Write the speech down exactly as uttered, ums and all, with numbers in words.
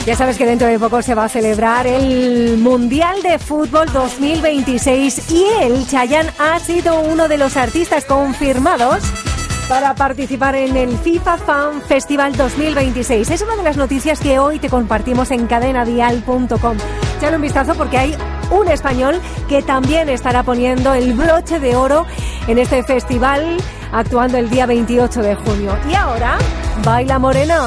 Ya sabes que dentro de poco se va a celebrar el Mundial de Fútbol dos mil veintiséis y el Chayanne ha sido uno de los artistas confirmados para participar en el FIFA Fan Festival dos mil veintiséis. Es una de las noticias que hoy te compartimos en cadena dial punto com. Échale un vistazo porque hay un español que también estará poniendo el broche de oro en este festival, actuando el día veintiocho de junio. Y ahora, baila morena.